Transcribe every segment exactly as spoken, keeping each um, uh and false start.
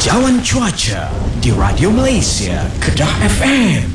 Tinjauan cuaca di Radio Malaysia Kedah F M.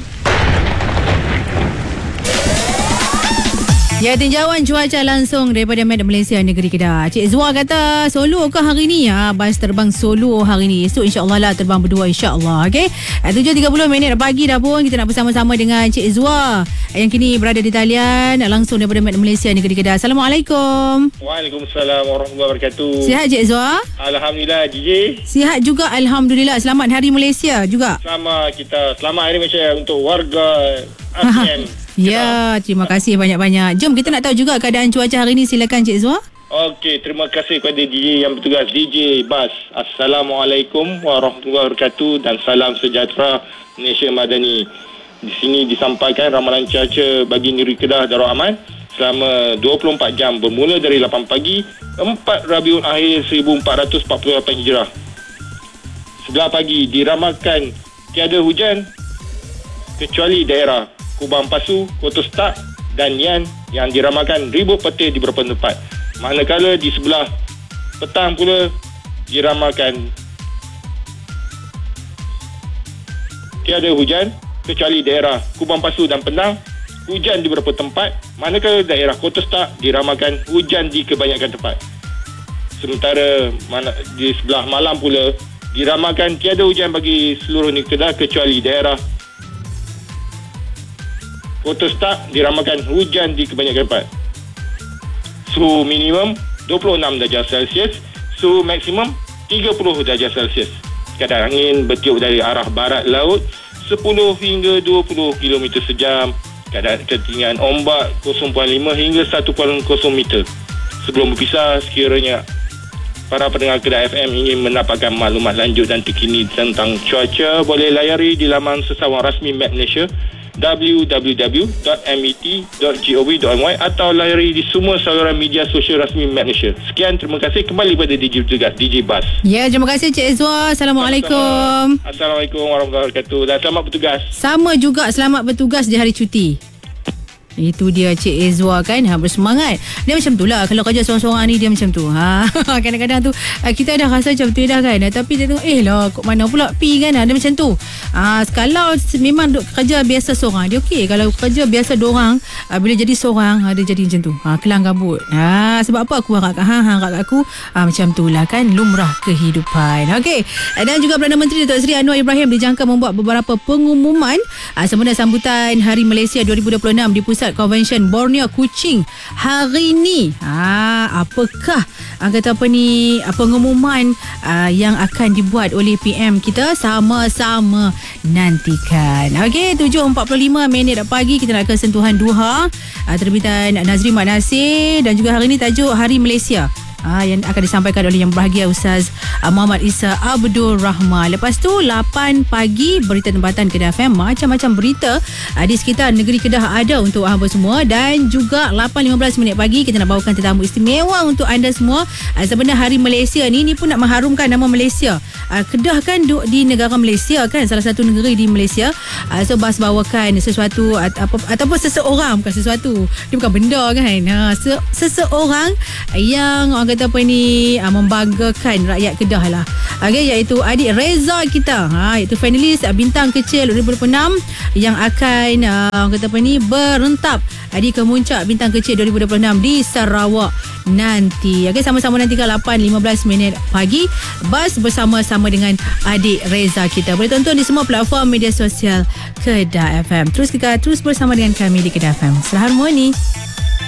Ya, tinjauan cuaca langsung daripada Met Malaysia Negeri Kedah. Cik Zua kata Solo ke hari ni? Ha, bas terbang Solo hari ni. Esok insyaAllah lah terbang berdua insyaAllah. Okay. tujuh tiga puluh minit pagi dah pun kita nak bersama-sama dengan Cik Zua yang kini berada di talian langsung daripada Met Malaysia Negeri Kedah. Assalamualaikum. Waalaikumsalam warahmatullahi wabarakatuh. Sihat Cik Zua? Alhamdulillah J J. Sihat juga Alhamdulillah. Selamat Hari Malaysia juga. Sama kita. Selamat Hari Malaysia untuk warga A S E A N. Ya, terima kasih banyak-banyak. Jom kita nak tahu juga keadaan cuaca hari ni. Silakan Cik Zua. Okey, terima kasih kepada D J yang bertugas, D J Bas. Assalamualaikum warahmatullahi wabarakatuh dan salam sejahtera Malaysia Madani. Di sini disampaikan ramalan cuaca bagi negeri Kedah Darul Aman selama dua puluh empat jam bermula dari lapan pagi empat Rabiul Akhir seribu empat ratus empat puluh lapan Hijrah. Sebelah pagi diramalkan tiada hujan kecuali daerah Kubang Pasu, Koto Stak dan Yan yang diramalkan ribut petir di beberapa tempat. Manakala di sebelah petang pula diramalkan tiada hujan kecuali daerah Kubang Pasu dan Penang, hujan di beberapa tempat. Manakala daerah Koto Stak diramalkan hujan di kebanyakan tempat. Sementara mana, di sebelah malam pula diramalkan tiada hujan bagi seluruh negeri Kedah kecuali daerah Koto Stak diramalkan hujan di kebanyakan tempat. Suhu minimum dua puluh enam darjah Celsius, suhu maksimum tiga puluh darjah Celsius. Kadar angin bertiup dari arah barat laut sepuluh hingga dua puluh kilometer sejam. Kadar ketinggian ombak kosong perpuluhan lima hingga satu perpuluhan kosong meter. Sebelum berpisah, sekiranya para pendengar Kedah F M ingin mendapatkan maklumat lanjut dan terkini tentang cuaca, boleh layari di laman sesawang rasmi Met Malaysia w w w dot met dot gov dot my atau layari di semua saluran media sosial rasmi Met Malaysia. Sekian, terima kasih. Kembali pada D J bertugas, D J Bas. Ya, terima kasih Cik Zua. Assalamualaikum. Assalamualaikum warahmatullahi wabarakatuh dan selamat bertugas. Sama juga, selamat bertugas di hari cuti. Itu dia Cik Ezwa kan, ha, bersemangat. Dia macam tu lah, kalau kerja seorang-seorang ni dia macam tu. Ha, kadang-kadang tu kita dah rasa macam tu dah kan, tapi dia tengok eh lah kok mana pula pi kan, dia macam tu. Ha, kalau memang kerja biasa seorang dia okey, kalau kerja biasa dua orang, ha, bila jadi seorang ha, dia jadi macam tu. Ha, kelang kabut. Ha, sebab apa aku harap kat hang, hang harap kat aku. Ha, macam tu lah kan, lumrah kehidupan. Okey. Dan juga Perdana Menteri Datuk Seri Anwar Ibrahim dijangka membuat beberapa pengumuman ha, sempena sambutan Hari Malaysia dua ribu dua puluh enam di Pusat Konvensyen Borneo Kuching hari ni. Ha, apakah kata apa ni pengumuman uh, yang akan dibuat oleh P M kita? Sama-sama nantikan. Okey, tujuh empat puluh lima minit pagi kita nak ke sentuhan duha uh, terbitan Nazri Mak Nasir, dan juga hari ni tajuk Hari Malaysia. Ah, yang akan disampaikan oleh yang berbahagia Ustaz uh, Muhammad Isa Abdul Rahman. Lepas tu lapan pagi berita tempatan Kedah F M, macam-macam berita uh, di sekitar negeri Kedah ada untuk hamba semua. Dan juga lapan lima belas minit pagi kita nak bawakan tetamu istimewa untuk anda semua. Uh, sebenarnya Hari Malaysia ni ni pun nak mengharumkan nama Malaysia. Uh, Kedah kan duduk di negara Malaysia kan, salah satu negeri di Malaysia. Uh, so Bas bawakan sesuatu at, apa, ataupun seseorang, bukan sesuatu, dia bukan benda kan. Ha, se, seseorang yang orang kata apa ni uh, membanggakan rakyat Kedah lah. Okey, iaitu adik Reza kita. Ha, iaitu finalis uh, bintang kecil dua ribu dua puluh enam yang akan uh, orang kata apa ni berentap uh, di kemuncak bintang kecil dua ribu dua puluh enam di Sarawak nanti. Okey, sama-sama nanti ke lapan lima belas minit pagi Bas bersama-sama dengan adik Reza kita. Boleh tonton di semua platform media sosial Kedah F M. Terus kita terus bersama dengan kami di Kedah F M. Selamat harmoni.